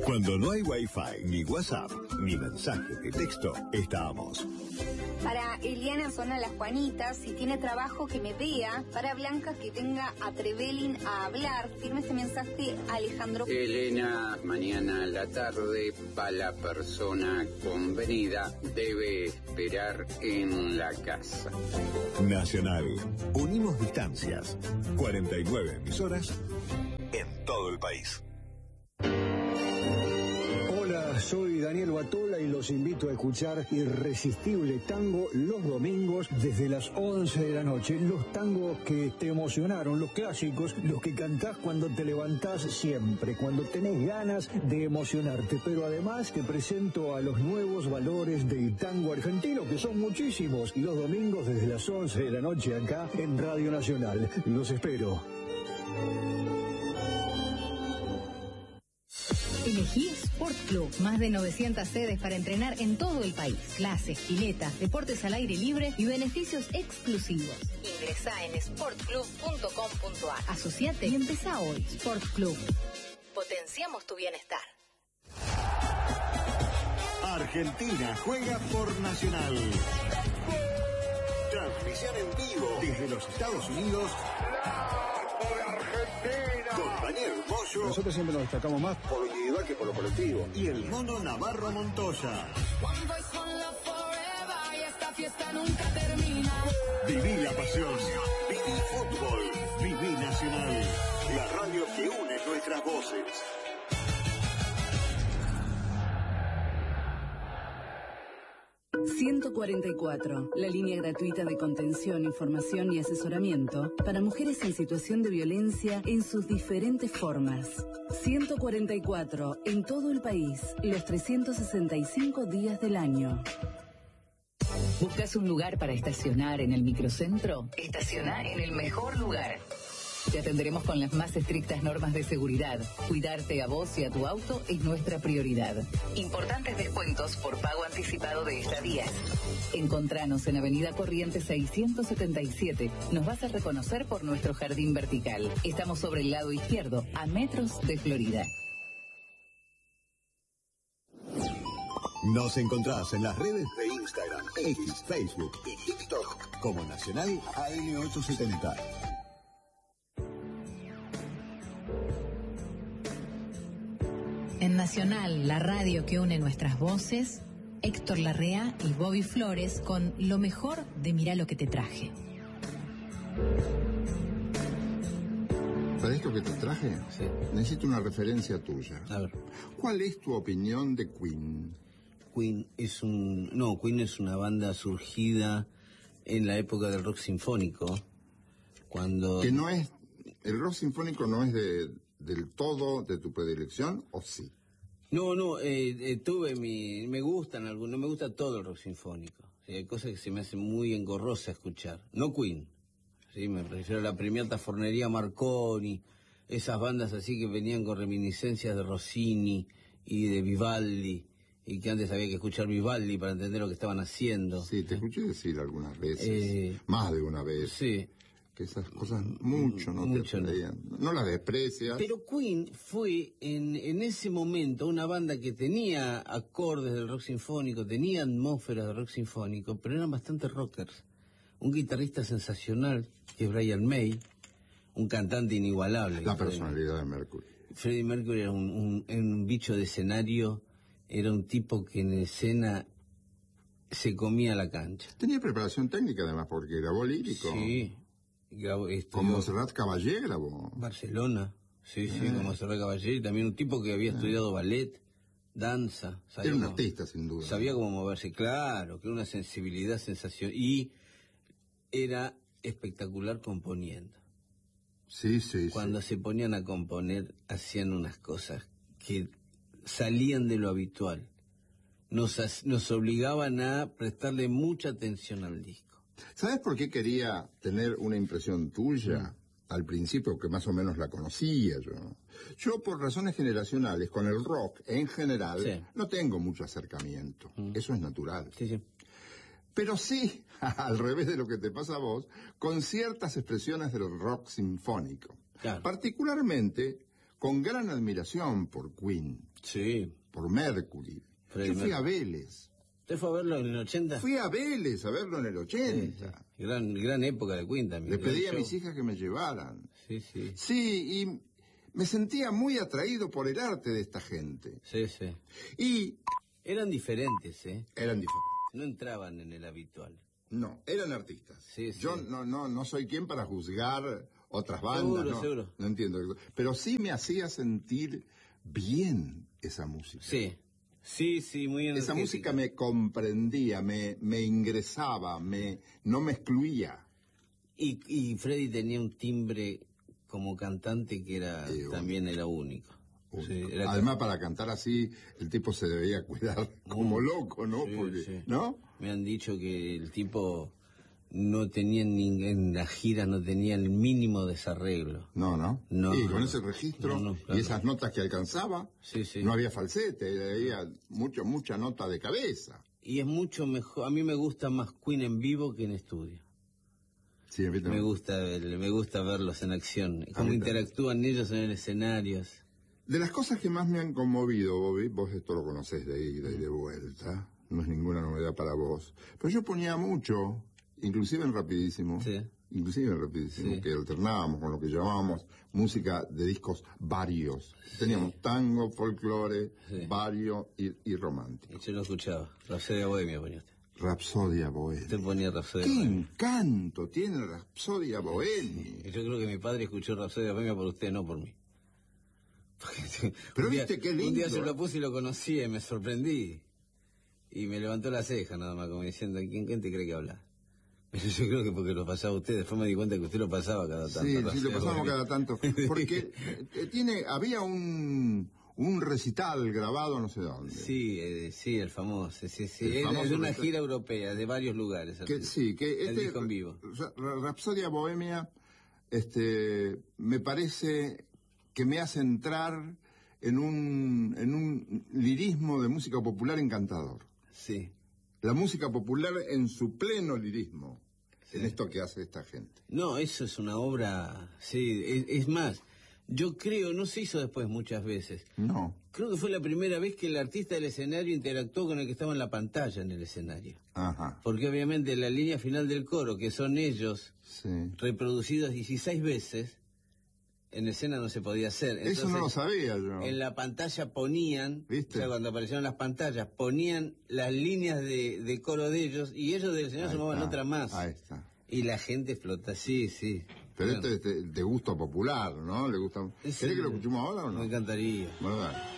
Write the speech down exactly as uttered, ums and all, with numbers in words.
Cuando no hay Wi-Fi, ni WhatsApp, ni mensaje de texto, estábamos. Para Eliana Zona Las Juanitas, si tiene trabajo que me vea. Para Blanca, que tenga a Trevelin a hablar. Firme este mensaje a Alejandro. Elena, mañana a la tarde, para la persona convenida, debe esperar en la casa. Nacional. Unimos distancias. cuarenta y nueve emisoras en todo el país. Hola, soy Daniel Batola y los invito a escuchar Irresistible Tango los domingos desde las once de la noche. Los tangos que te emocionaron, los clásicos, los que cantás cuando te levantás siempre, cuando tenés ganas de emocionarte. Pero además te presento a los nuevos valores del tango argentino, que son muchísimos. Los domingos desde las once de la noche acá en Radio Nacional. Los espero. Elegí Sport Club, más de novecientas sedes para entrenar en todo el país. Clases, piletas, deportes al aire libre y beneficios exclusivos. Ingresá en sport club punto com punto a r. Asociate y empezá hoy. Sport Club. Potenciamos tu bienestar. Argentina juega por Nacional. Transmisión en vivo desde los Estados Unidos. Con Daniel Moyo. Nosotros siempre nos destacamos más por lo individual que por lo colectivo. Y el mono Navarro Montoya. Viví la pasión. Viví fútbol. Viví Nacional. La radio que une nuestras voces. ciento cuarenta y cuatro, la línea gratuita de contención, información y asesoramiento para mujeres en situación de violencia en sus diferentes formas. ciento cuarenta y cuatro, en todo el país, los trescientos sesenta y cinco días del año. ¿Buscas un lugar para estacionar en el microcentro? Estaciona en el mejor lugar. Te atenderemos con las más estrictas normas de seguridad. Cuidarte a vos y a tu auto es nuestra prioridad. Importantes descuentos por pago anticipado de estadías. Encontranos en Avenida Corrientes seiscientos setenta y siete. Nos vas a reconocer por nuestro jardín vertical. Estamos sobre el lado izquierdo, a metros de Florida. Nos encontrás en las redes de Instagram, X, Facebook y TikTok como Nacional A M ochocientos setenta. En Nacional, la radio que une nuestras voces, Héctor Larrea y Bobby Flores con lo mejor de Mirá lo que te traje. ¿Para esto que te traje? Sí. Necesito una referencia tuya. A ver. ¿Cuál es tu opinión de Queen? Queen es un... No, Queen es una banda surgida en la época del rock sinfónico, cuando... Que no es... El rock sinfónico no es de... ¿Del todo de tu predilección o sí? No, no, eh, eh, tuve mi... Me gustan algunos, no me gusta todo el rock sinfónico. O sea, hay cosas que se me hacen muy engorrosa escuchar. No Queen, sí, me refiero a la Premiata Fornería Marconi, esas bandas así que venían con reminiscencias de Rossini y de Vivaldi, y que antes había que escuchar Vivaldi para entender lo que estaban haciendo. Sí, te escuché decir algunas veces, eh, más de una vez. Sí. Que esas cosas mucho no mucho te atraían. No. no las desprecias. Pero Queen fue en, en ese momento una banda que tenía acordes del rock sinfónico, tenía atmósfera de rock sinfónico, pero eran bastante rockers. Un guitarrista sensacional, que es Brian May, un cantante inigualable. La personalidad de Mercury. Freddie Mercury era un, un, un bicho de escenario, era un tipo que en escena se comía la cancha. Tenía preparación técnica además, porque grabó lírico. Sí. Grabó, este, con Montserrat Caballé grabó. Barcelona, sí, sí, eh. con Montserrat Caballé, y también un tipo que había eh. estudiado ballet, danza. Era un artista, sin duda. Sabía cómo moverse, claro, que era una sensibilidad, sensación, y era espectacular componiendo. Sí, sí, Cuando sí. se ponían a componer, hacían unas cosas que salían de lo habitual. Nos, nos obligaban a prestarle mucha atención al disco. ¿Sabes por qué quería tener una impresión tuya? Mm. Al principio, que más o menos la conocía yo. Yo, por razones generacionales, con el rock en general, sí. no tengo mucho acercamiento. Mm. Eso es natural. Sí, sí. Pero sí, al revés de lo que te pasa a vos, con ciertas expresiones del rock sinfónico. Claro. Particularmente con gran admiración por Queen. Sí. Por Mercury. Freddie Yo fui Mercury. a Vélez. ¿Usted fue a verlo en el ochenta? Fui a Vélez a verlo en el ochenta. Sí, sí. Gran, gran época de Queen también. Le pedí Gran a mis show. hijas que me llevaran. Sí, sí. Sí, y me sentía muy atraído por el arte de esta gente. Sí, sí. Y eran diferentes, ¿eh? Eran diferentes. No entraban en el habitual. No, eran artistas. Sí, sí. Yo no, no, no soy quien para juzgar otras bandas. Seguro, no, seguro. No entiendo. Pero sí me hacía sentir bien esa música. Sí. Sí, sí, muy Esa energética. música me comprendía, me, me ingresaba, me, no me excluía. Y, y Freddie tenía un timbre como cantante que era Sí, también era único. Sí, era Además, para cantar así, el tipo se debía cuidar como Mm. loco, ¿no? Sí, Porque, sí. ¿no? Me han dicho que el tipo no tenía ni, en las giras no tenía el mínimo desarreglo. No, no. No, y no, con no. ese registro No, no, claro. y esas notas que alcanzaba, Sí, sí. no había falsete, había mucho, mucha nota de cabeza. Y es mucho mejor. A mí me gusta más Queen en vivo que en estudio. Sí, a mí también. Me gusta, el- me gusta verlos en acción. Cómo mí interactúan ellos en el escenario. De las cosas que más me han conmovido, Bobby, vos esto lo conocés de ida y de vuelta, no es ninguna novedad para vos, pero yo ponía mucho, inclusive en Rapidísimo, Sí. inclusive en Rapidísimo, Sí. que alternábamos con lo que llamábamos música de discos varios. Teníamos tango, folclore, Sí. vario y, y romántico. Y yo lo escuchaba. Rapsodia Bohemia ponía usted. Rapsodia Bohemia. Usted ponía Rapsodia ¡Qué Bohemia. encanto tiene Rapsodia Bohemia! Y yo creo que mi padre escuchó Rapsodia Bohemia por usted, no por mí. Porque Pero un día- viste qué Un día lindo. se lo puse y lo conocí y me sorprendí. Y me levantó la ceja nada más, como diciendo, ¿quién, quién te cree que habla? Pero yo creo que porque lo pasaba usted, después me di cuenta que usted lo pasaba cada tanto. Sí, sí, Rapsodia lo pasamos Bohemia. cada tanto. Porque eh, tiene, había un, un recital grabado no sé dónde. Sí, eh, sí, el famoso, sí, sí. El Es famoso de una recital. gira europea, de varios lugares. Que, sí, que El este disco en vivo. Ra- Ra- Rapsodia Bohemia, este, me parece que me hace entrar en un, en un lirismo de música popular encantador. Sí. La música popular en su pleno lirismo, en esto que hace esta gente. No, eso es una obra, sí, es, es más, yo creo, no se hizo después muchas veces. No. Creo que fue la primera vez que el artista del escenario interactuó con el que estaba en la pantalla en el escenario. Ajá. Porque obviamente la línea final del coro, que son ellos, Sí. reproducidos dieciséis veces, en escena no se podía hacer. Eso no lo Entonces, sabía yo. en la pantalla ponían, ¿Viste? o sea, cuando aparecieron las pantallas, ponían las líneas de, de coro de ellos y ellos del escenario Ahí sumaban está, otra más. Ahí está. Y la gente explota, sí, sí. Pero Bueno, este es de, de gusto popular, ¿no? ¿Le gusta? sí. ¿Querés que lo escuchemos ahora o no? Me encantaría. Bueno, dale.